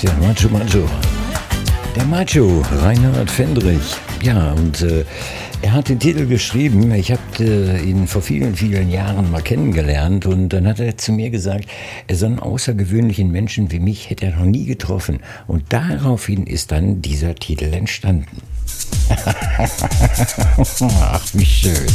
Der Macho Macho. Der Macho, Reinhard Fendrich. Ja, und er hat den Titel geschrieben. Ich habe ihn vor vielen, vielen Jahren mal kennengelernt. Und dann hat er zu mir gesagt, so einen außergewöhnlichen Menschen wie mich hätte er noch nie getroffen. Und daraufhin ist dann dieser Titel entstanden. Ach, wie schön.